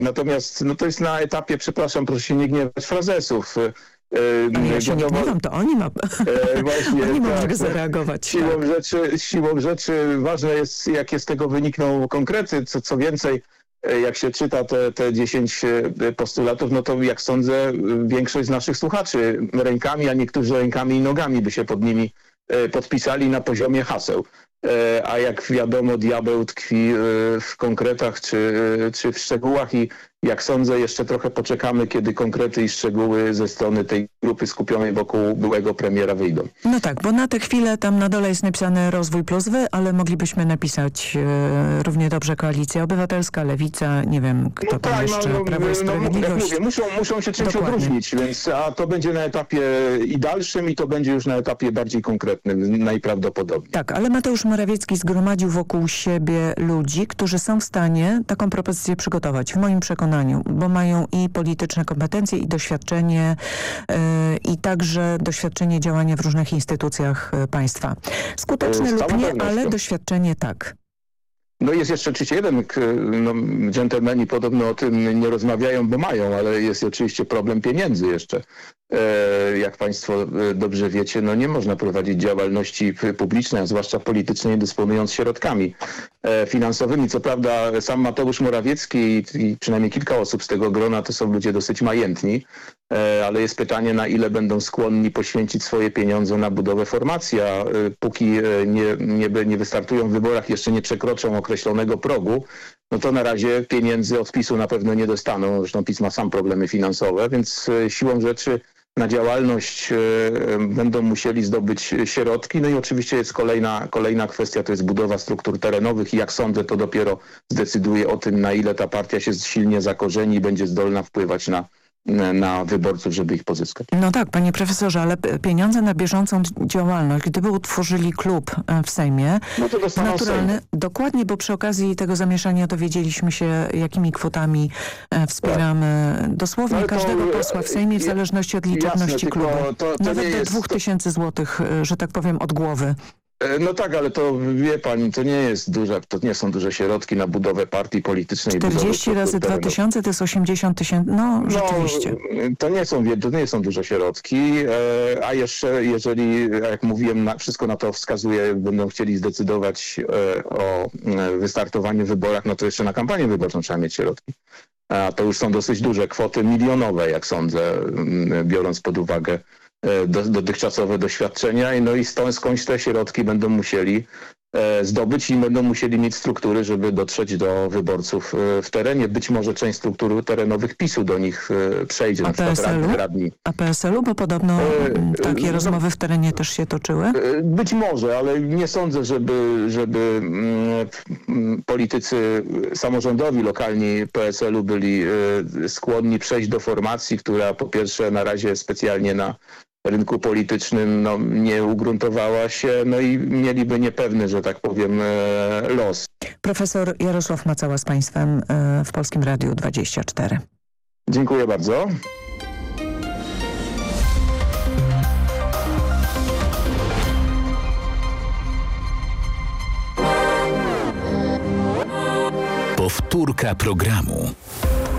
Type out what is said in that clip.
Natomiast to jest na etapie, przepraszam, proszę się nie gniewać, frazesów. Ale ja się nie gniewam, to oni właśnie, oni mogą zareagować. Siłą rzeczy ważne jest, jakie z tego wynikną konkrety. Co więcej, jak się czyta te 10 postulatów, no to jak sądzę, większość z naszych słuchaczy rękami, a niektórzy rękami i nogami by się pod nimi podpisali na poziomie haseł. A jak wiadomo, diabeł tkwi w konkretach czy w szczegółach i jak sądzę, jeszcze trochę poczekamy, kiedy konkrety i szczegóły ze strony tej grupy skupionej wokół byłego premiera wyjdą. No tak, bo na tę chwilę tam na dole jest napisane Rozwój plus Wy, ale moglibyśmy napisać równie dobrze Koalicja Obywatelska, Lewica, nie wiem kto tam jeszcze, Prawo i Sprawiedliwość. Jak mówię, muszą się czymś odróżnić, więc a to będzie na etapie i dalszym i to będzie już na etapie bardziej konkretnym najprawdopodobniej. Tak, ale Mateusz Morawiecki zgromadził wokół siebie ludzi, którzy są w stanie taką propozycję przygotować, w moim przekonaniu, bo mają i polityczne kompetencje, i doświadczenie, i także doświadczenie działania w różnych instytucjach państwa. Skuteczne lub nie, ale doświadczenie tak. No jest jeszcze oczywiście jeden, dżentelmeni podobno o tym nie rozmawiają, bo mają, ale jest oczywiście problem pieniędzy jeszcze. Jak państwo dobrze wiecie, nie można prowadzić działalności publicznej, a zwłaszcza politycznej, dysponując środkami finansowymi. Co prawda sam Mateusz Morawiecki i przynajmniej kilka osób z tego grona to są ludzie dosyć majętni, ale jest pytanie, na ile będą skłonni poświęcić swoje pieniądze na budowę formacji, a póki nie wystartują w wyborach, jeszcze nie przekroczą określonego progu, no to na razie pieniędzy od PiS-u na pewno nie dostaną. Zresztą PiS ma sam problemy finansowe, więc siłą rzeczy na działalność będą musieli zdobyć środki. No i oczywiście jest kolejna kwestia, to jest budowa struktur terenowych i jak sądzę, to dopiero zdecyduje o tym, na ile ta partia się silnie zakorzeni i będzie zdolna wpływać na wyborców, żeby ich pozyskać. No tak, panie profesorze, ale pieniądze na bieżącą działalność, gdyby utworzyli klub w Sejmie, no to naturalny. Dokładnie, bo przy okazji tego zamieszania dowiedzieliśmy się, jakimi kwotami wspieramy dosłownie każdego posła w Sejmie w zależności od liczebności klubu. Nawet do 2000 złotych, że tak powiem, od głowy. No tak, ale to wie pani, to nie są duże środki na budowę partii politycznej. 40 razy 2000 to jest 80 000, rzeczywiście. To nie są duże środki, a jeszcze jeżeli, jak mówiłem, wszystko na to wskazuje, będą chcieli zdecydować o wystartowaniu w wyborach, no to jeszcze na kampanię wyborczą trzeba mieć środki. A to już są dosyć duże kwoty milionowe, jak sądzę, biorąc pod uwagę dotychczasowe doświadczenia, no i skądś te środki będą musieli zdobyć i będą musieli mieć struktury, żeby dotrzeć do wyborców w terenie. Być może część struktur terenowych PiS-u do nich przejdzie, na przykład radni. A PSL-u? Bo podobno takie rozmowy w terenie też się toczyły? Być może, ale nie sądzę, żeby politycy samorządowi, lokalni PSL-u byli skłonni przejść do formacji, która po pierwsze na razie specjalnie na rynku politycznym nie ugruntowała się, i mieliby niepewny, że tak powiem, los. Profesor Jarosław Macała z państwem w Polskim Radiu 24. Dziękuję bardzo. Powtórka programu.